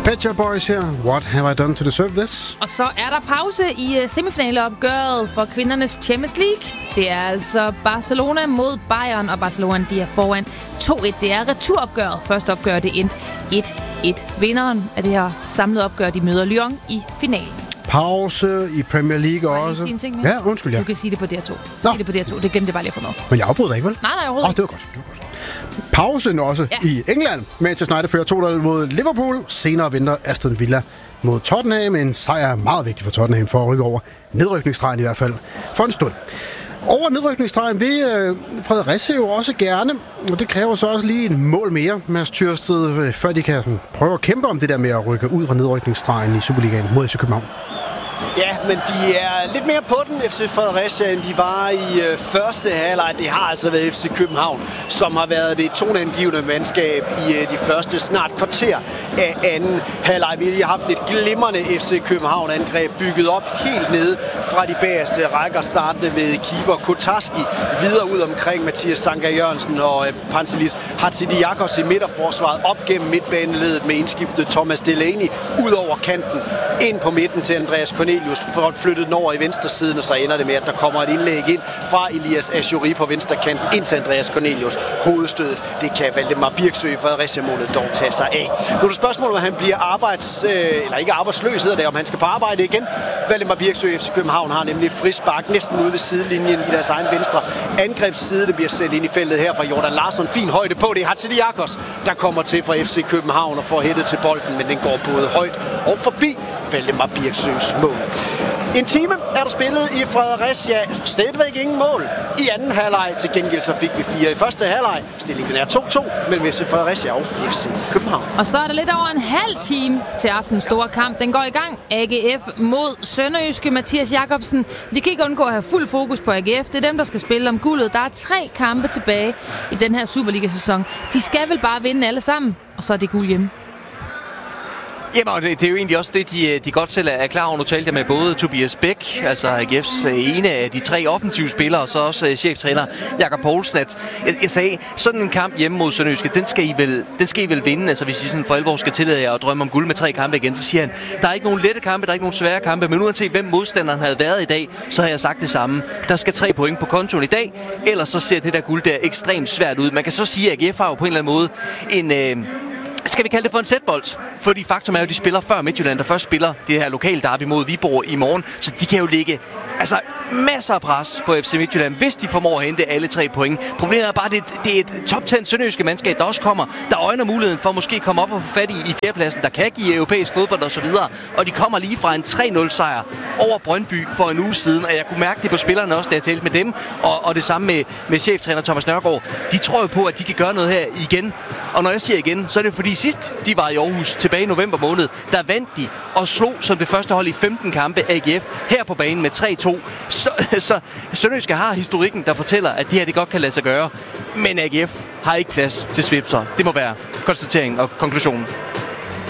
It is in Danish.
Pet Shop Boys her. What have I done to deserve this? Og så er der pause i semifinaleopgøret for kvindernes Champions League. Det er altså Barcelona mod Bayern, og Barcelona de er foran 2-1. Det er returopgøret. Første opgør det endte 1-1. Vinderen af det her samlede opgør, de møder Lyon i finalen. Pause i Premier League også. Sige en ting mere? Ja, undskyld, ja. Du kan sige det på DR2. Sig det på DR2. Det glemte jeg bare lige at få med. Men jeg afbryder dig ikke, vel? Nej, overhovedet det var godt. Pausen også i England. Manchester United fører 2-0 mod Liverpool. Senere venter Aston Villa mod Tottenham. En sejr er meget vigtig for Tottenham for at rykke over nedrykningsstregen i hvert fald for en stund. Over nedrykningsstregen vil Fredericia jo også gerne, og det kræver så også lige en mål mere, Mads Tyrsted, før de kan prøve at kæmpe om det der med at rykke ud fra nedrykningsstregen i Superligaen mod FC København. Ja, men de er lidt mere på den, FC Fredericia, end de var i første halvleg. Det har altså været FC København, som har været det toneangivende mandskab i de første snart kvarter af anden halvleg. Vi har haft et glimrende FC København-angreb bygget op helt nede fra de bagerste rækker, startende ved keeper Kotarski, videre ud omkring Mathias Sanka Jørgensen og Pantelis Hatzidakos i midterforsvaret, op gennem midtbaneledet med indskiftet Thomas Delaney, ud over kanten, ind på midten til Andreas Cornelius, for flyttet den over i venstre siden, og så ender det med, at der kommer et indlæg ind fra Elias Achouri på venstre kanten ind til Andreas Cornelius. Hovedstødet, det kan Valdemar Birksø i Fredericia-målet dog tage sig af. Nu er det spørgsmålet, om han bliver eller ikke arbejdsløs, hedder det, om han skal på arbejde igen. Valdemar Birksø FC København har nemlig et frispark næsten ude ved sidelinjen i deres egen venstre angrebsside. Det bliver sendt ind i feltet her fra Jordan Larsson. Fin højde på det. Hatzidakos, der kommer til fra FC København og får hættet til bolden, men den går både højt og forbi Valdemar Birksøs mål. En time er der spillet i Fredericia. Stadigvæk ingen mål i anden halvleg. Til gengæld så fik vi 4 i første halvleg. Stillingen er 2-2 mellem FC Fredericia og FC København. Og så er der lidt over en halv time til aftens store kamp. Den går i gang. AGF mod Sønderjyske. Mathias Jacobsen. Vi kan ikke undgå at have fuld fokus på AGF. Det er dem, der skal spille om guldet. Der er 3 kampe tilbage i den her Superliga-sæson. De skal vel bare vinde alle sammen, og så er det guld hjemme. Jamen, det er jo egentlig også det, de godt selv er klar over. Nu talte jeg med både Tobias Bæk, altså AGF's ene af de 3 offensive spillere, og så også cheftræner Jakob Poulsen, at jeg sagde, sådan en kamp hjemme mod Sønderjyske, den skal I vel vinde. Altså, hvis I sådan for alvor skal tillade jer at drømme om guld med 3 kampe igen, så siger han, der er ikke nogen lette kampe, der er ikke nogen svære kampe, men uanset hvem modstanderen havde været i dag, så har jeg sagt det samme. Der skal 3 point på kontoen i dag, ellers så ser det der guld der ekstremt svært ud. Man kan så sige, at AGF har jo på en eller anden måde en... skal vi kalde det for en sætbold? Fordi faktum er jo, at de spiller før Midtjylland, der først spiller det her lokale derby mod Viborg i morgen. Så de kan jo ligge masser af pres på FC Midtjylland, hvis de formår at hente alle 3 point. Problemet er bare, at det er et top 10 sønderjyske mandskab, der også kommer. Der øjner muligheden for at måske komme op og få fat i fjerdepladsen, der kan give europæisk fodbold og så videre. Og de kommer lige fra en 3-0 sejr over Brøndby for en uge siden. Og jeg kunne mærke det på spillerne også, da jeg talte med dem. Og det samme med cheftræner Thomas Nørgaard. De tror jo på, at de kan gøre noget her igen. Og når jeg siger igen, så er det fordi sidst de var i Aarhus tilbage i november måned, der vandt de og slog som det første hold i 15 kampe AGF her på banen med 3-2. Så Sønderjyske har historikken, der fortæller, at det her det godt kan lade sig gøre. Men AGF har ikke plads til svipser. Det må være konstateringen og konklusionen.